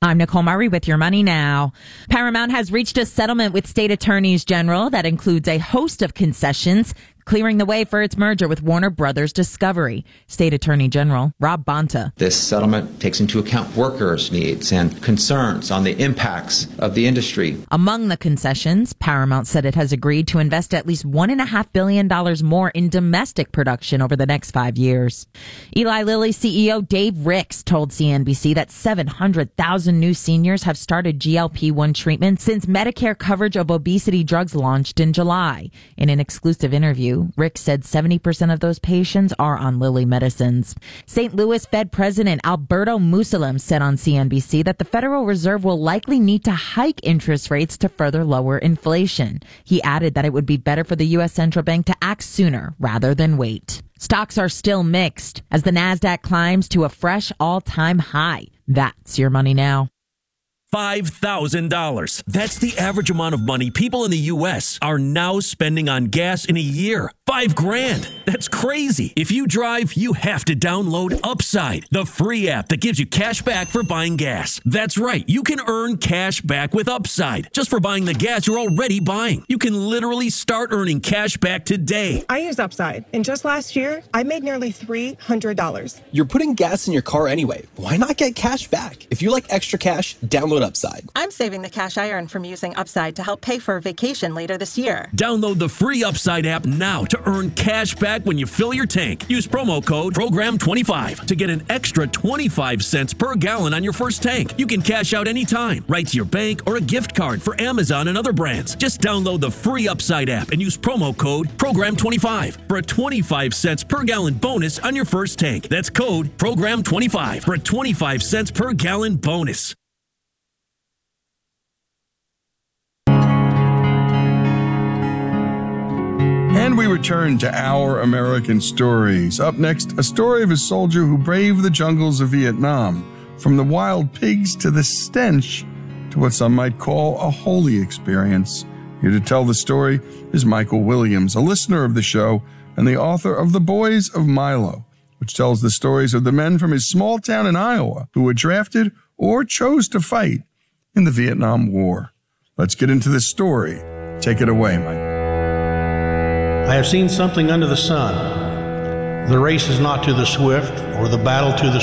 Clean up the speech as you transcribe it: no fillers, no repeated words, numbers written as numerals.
I'm Nicole Murray with Your Money Now. Paramount has reached a settlement with state attorneys general that includes a host of concessions, clearing the way for its merger with Warner Brothers Discovery. State Attorney General Rob Bonta. This settlement takes into account workers' needs and concerns on the impacts of the industry. Among the concessions, Paramount said it has agreed to invest at least $1.5 billion more in domestic production over the next 5 years. Eli Lilly CEO Dave Ricks told CNBC that 700,000 new seniors have started GLP-1 treatment since Medicare coverage of obesity drugs launched in July. In an exclusive interview, Rick said 70% of those patients are on Lilly medicines. St. Louis Fed President Alberto Musalem said on CNBC that the Federal Reserve will likely need to hike interest rates to further lower inflation. He added that it would be better for the U.S. Central Bank to act sooner rather than wait. Stocks are still mixed as the Nasdaq climbs to a fresh all-time high. That's Your Money Now. $5,000. That's the average amount of money people in the U.S. are now spending on gas in a year. $5,000. That's crazy. If you drive, you have to download Upside, the free app that gives you cash back for buying gas. That's right. You can earn cash back with Upside just for buying the gas you're already buying. You can literally start earning cash back today. I use Upside, and just last year, I made nearly $300. You're putting gas in your car anyway. Why not get cash back? If you like extra cash, download Upside. I'm saving the cash I earn from using Upside to help pay for a vacation later this year. Download the free Upside app now to earn cash back when you fill your tank. Use promo code PROGRAM25 to get an extra 25 cents per gallon on your first tank. You can cash out anytime, right to your bank or a gift card for Amazon and other brands. Just download the free Upside app and use promo code PROGRAM25 for a 25 cents per gallon bonus on your first tank. That's code PROGRAM25 for a 25 cents per gallon bonus. And we return to Our American Stories. Up next, a story of a soldier who braved the jungles of Vietnam, from the wild pigs to the stench to what some might call a holy experience. Here to tell the story is Michael Williams, a listener of the show and the author of The Boys of Milo, which tells the stories of the men from his small town in Iowa who were drafted or chose to fight in the Vietnam War. Let's get into this story. Take it away, Michael. I have seen something under the sun. The race is not to the swift or the battle to the